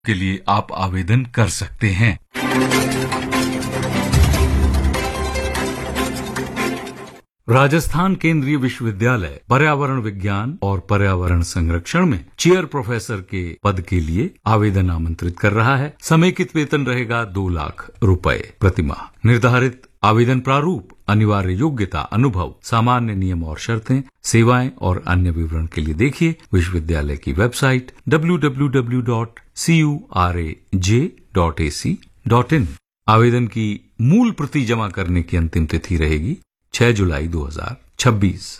के लिए आप आवेदन कर सकते हैं। राजस्थान केंद्रीय विश्वविद्यालय पर्यावरण विज्ञान और पर्यावरण संरक्षण में चेयर प्रोफेसर के पद के लिए आवेदन आमंत्रित कर रहा है। समेकित वेतन रहेगा 2 लाख रुपए प्रतिमाह। निर्धारित आवेदन प्रारूप, अनिवार्य योग्यता, अनुभव, सामान्य नियम और शर्तें, सेवाएं और अन्य विवरण के लिए देखिए विश्वविद्यालय की वेबसाइट www.curaj.ac.in। आवेदन की मूल प्रति जमा करने की अंतिम तिथि रहेगी 6 जुलाई 2026।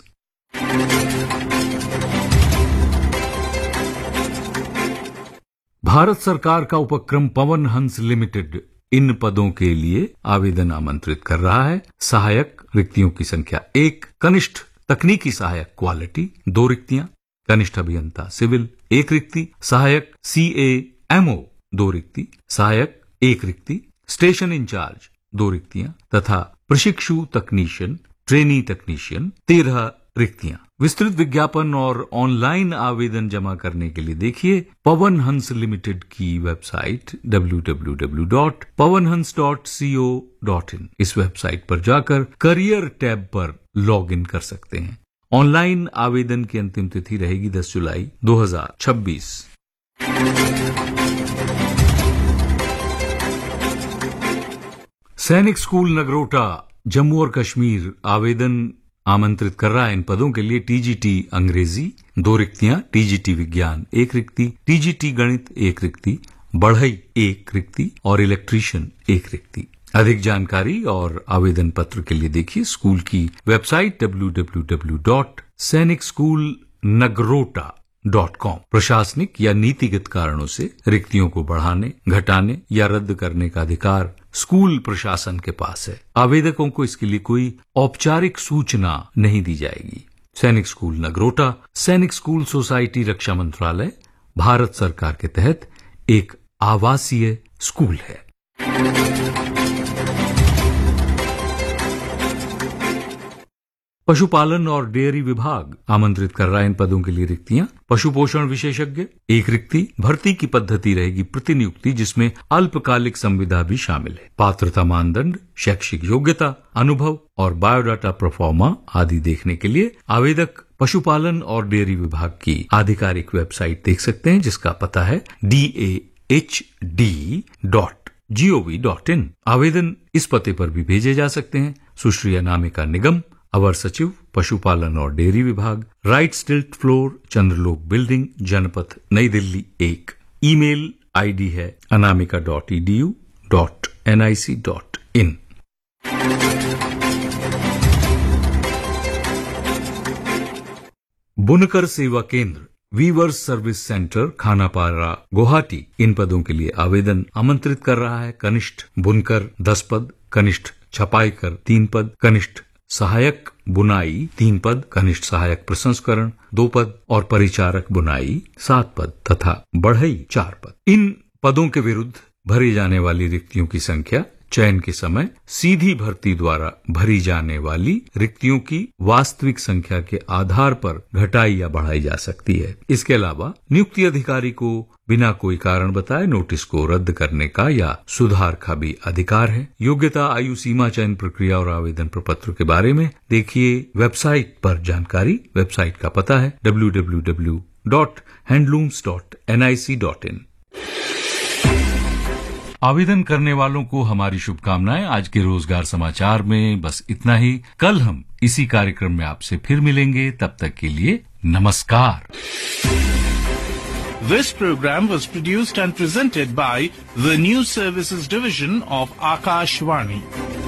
भारत सरकार का उपक्रम पवन हंस लिमिटेड इन पदों के लिए आवेदन आमंत्रित कर रहा है। सहायक रिक्तियों की संख्या 1, कनिष्ठ तकनीकी सहायक क्वालिटी 2 रिक्तियां, कनिष्ठ अभियंता सिविल 1 रिक्ति, सहायक CAMO 2 रिक्ति, सहायक 1 रिक्ति, स्टेशन इंचार्ज 2 रिक्तियां तथा प्रशिक्षु तकनीशियन, ट्रेनी तकनीशियन 13 रिक्तियां। विस्तृत विज्ञापन और ऑनलाइन आवेदन जमा करने के लिए देखिए पवन हंस लिमिटेड की वेबसाइट www.pavanhans.co.in। इस वेबसाइट पर जाकर करियर टैब पर लॉग इन कर सकते हैं। ऑनलाइन आवेदन की अंतिम तिथि रहेगी 10 जुलाई 2026। सैनिक स्कूल नगरोटा जम्मू और कश्मीर आवेदन आमंत्रित कर रहा है। इन पदों के लिए TGT अंग्रेजी 2 रिक्तियां, TGT विज्ञान 1 रिक्ति, TGT गणित 1 रिक्ति, बढ़ई 1 रिक्ति और इलेक्ट्रीशियन 1 रिक्ति। अधिक जानकारी और आवेदन पत्र के लिए देखिए स्कूल की वेबसाइट www.sainikschoolnagrota.com। प्रशासनिक या नीतिगत कारणों से रिक्तियों को बढ़ाने, घटाने या रद्द करने का अधिकार स्कूल प्रशासन के पास है। आवेदकों को इसके लिए कोई औपचारिक सूचना नहीं दी जाएगी। सैनिक स्कूल नगरोटा सैनिक स्कूल सोसाइटी रक्षा मंत्रालय भारत सरकार के तहत एक आवासीय स्कूल है। पशुपालन और डेयरी विभाग आमंत्रित कर रहा है इन पदों के लिए रिक्तियां। पशु पोषण विशेषज्ञ 1 रिक्ति। भर्ती की पद्धति रहेगी प्रतिनियुक्ति जिसमें अल्पकालिक संविदा भी शामिल है। पात्रता मानदंड, शैक्षिक योग्यता, अनुभव और बायोडाटा प्रोफॉर्मा आदि देखने के लिए आवेदक पशुपालन और डेयरी विभाग की आधिकारिक वेबसाइट देख सकते हैं जिसका पता है dahd.gov.in। आवेदन इस पते पर भी भेजे जा सकते हैं। सुश्री अनामिका निगम, अवर सचिव पशुपालन और डेयरी विभाग, राइट स्टिल्ट फ्लोर, चंद्रलोक बिल्डिंग, जनपथ नई दिल्ली 1। ईमेल आईडी है anamika.edu.nic.in। बुनकर सेवा केंद्र viewers service centre Khanapara Guwahati इन पदों के लिए आवेदन आमंत्रित कर रहा है। कनिष्ठ बुनकर 10 पद, कनिष्ठ छपाईकर 3 पद, कनिष्ठ सहायक बुनाई 3 पद, कनिष्ठ सहायक प्रसंस्करण 2 पद और परिचारक बुनाई 7 पद तथा बढ़ई 4 पद। इन पदों के विरुद्ध भरी जाने वाली रिक्तियों की संख्या चयन के समय सीधी भर्ती द्वारा भरी जाने वाली रिक्तियों की वास्तविक संख्या के आधार पर घटाई या बढ़ाई जा सकती है। इसके अलावा नियुक्ति अधिकारी को बिना कोई कारण बताए नोटिस को रद्द करने का या सुधार का भी अधिकार है। योग्यता, आयु सीमा, चयन प्रक्रिया और आवेदन प्रपत्र के बारे में देखिए वेबसाइट पर जानकारी। वेबसाइट का पता है www.handlooms.nic.in। आवेदन करने वालों को हमारी शुभकामनाएं। आज के रोजगार समाचार में बस इतना ही। कल हम इसी कार्यक्रम में आपसे फिर मिलेंगे। तब तक के लिए नमस्कार। This program was produced and presented by the News Services Division of Akashvani.